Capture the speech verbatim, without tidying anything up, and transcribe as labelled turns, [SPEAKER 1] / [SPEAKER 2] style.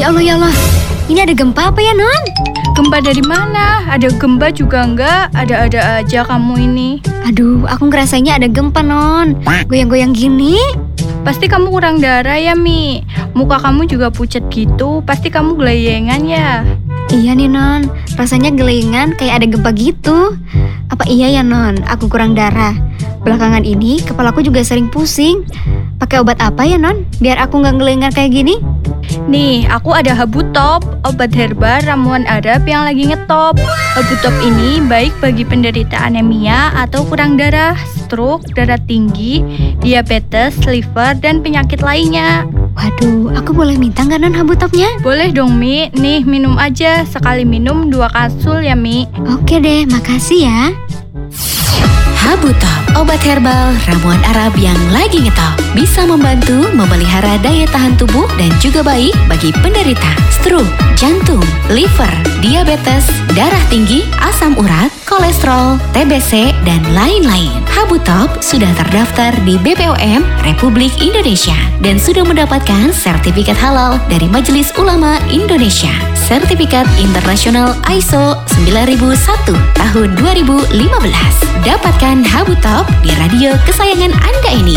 [SPEAKER 1] Ya Allah, ya Allah. Ini ada gempa apa ya, Non?
[SPEAKER 2] Gempa dari mana? Ada gempa juga enggak? Ada-ada aja kamu ini.
[SPEAKER 1] Aduh, aku ngerasainnya ada gempa, Non. Goyang-goyang gini.
[SPEAKER 2] Pasti kamu kurang darah ya, Mi. Muka kamu juga pucat gitu. Pasti kamu gelayengan ya.
[SPEAKER 1] Iya nih, Non. Rasanya gelengan kayak ada gempa gitu. Apa iya ya, Non? Aku kurang darah. Belakangan ini kepalaku juga sering pusing. Pakai obat apa ya, Non? Biar aku nggak gelengan kayak gini.
[SPEAKER 2] Nih, aku ada Habutop, obat herbal ramuan Arab yang lagi ngetop. Habutop ini baik bagi penderita anemia atau kurang darah, stroke, darah tinggi, diabetes, liver, dan penyakit lainnya.
[SPEAKER 1] Waduh, aku boleh minta nggak, Non, Habutopnya?
[SPEAKER 2] Boleh dong, Mi. Nih, minum aja. Sekali minum dua kapsul ya, Mi.
[SPEAKER 1] Oke deh, makasih ya.
[SPEAKER 3] Habutop, obat herbal ramuan Arab yang lagi ngetop. Bisa membantu memelihara daya tahan tubuh dan juga baik bagi penderita stroke, jantung, liver, diabetes, darah tinggi, asam urat, kolesterol, T B C, dan lain-lain. Habutop sudah terdaftar di B P O M Republik Indonesia dan sudah mendapatkan sertifikat halal dari Majelis Ulama Indonesia. Sertifikat internasional I S O sembilan ribu satu tahun dua ribu lima belas. Dapatkan Habutop di radio kesayangan Anda ini.